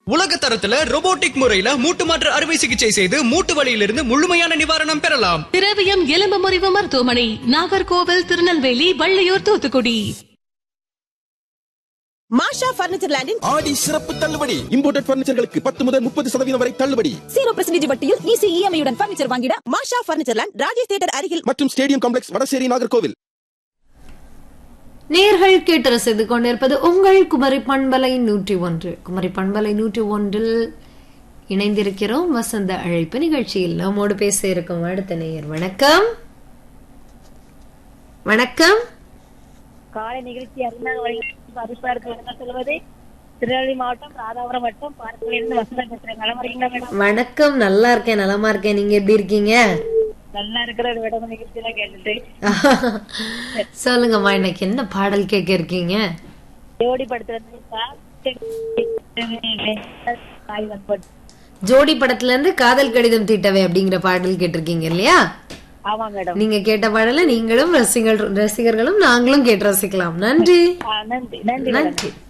உலக தரத்துல robotic முறையில மூட்டு மாற்று அறுவை சிகிச்சை செய்து மூட்டு வலியிலிருந்து முழுமையான நிவாரணம் பெறலாம். திரவியம் எலும்பு முறிவு மருத்துவமனை, நாகர்கோவில், திருநெல்வேலி, வள்ளியூர், தூத்துக்குடி. மாஷா பர்னிச்சர் லேண்டின் ஆடி சிறப்பு தள்ளுபடி. இம்போர்ட்டட் பர்னிச்சர்களுக்கு 10 முதல் 30% வரை தள்ளுபடி. 0% வட்டியில் ஈஸி இஎம்ஐயுடன் பர்னிச்சர் வாங்கிட மாஷா பர்னிச்சர் லேண்ட், ராஜேஷ் தியேட்டர் அருகில் மற்றும் ஸ்டேடியம் காம்ப்ளெக்ஸ், வடசேரி, நாகர்கோவில். நேர்கள் கேட்டு ரசித்து கொண்டிருப்பது உங்கள் குமரி பண்பலை 101. குமரி பண்பலை 101 இணைந்திருக்கிறோம். வசந்த அழைப்பு நிகழ்ச்சியில் நம்மோடு பேச இருக்கும் அடுத்த நேயர். வணக்கம். வணக்கம். காலை நிகழ்ச்சி சொல்வது திருநெல்வேலி மாவட்டம், ராதாபுரம் வட்டம், பார்க்கலிருந்து வசந்தா பேசுறேன். நலமா இருக்கீங்களா மேடம்? வணக்கம். நல்லா இருக்கேன், நலமா இருக்கேன். நீங்க எப்படி இருக்கீங்க? நல்லா இருக்கிற மேடம். நிகழ்ச்சி எல்லாம் கேட்டுட்டு சொல்லுங்கம்மா, இன்னைக்கு என்ன பாடல் கேட்க இருக்கீங்க? ஜோடி படத்துல ஜோடி படத்துல இருந்து காதல் கடிதம் தீட்டவே அப்படிங்கிற பாடல் கேட்டிருக்கீங்க இல்லையா? ஆமா மேடம். நீங்க கேட்ட பாடல நீங்களும் ரசிகர்களும் நாங்களும் கேட்டு ரசிக்கலாம். நன்றி. நன்றி. நன்றி.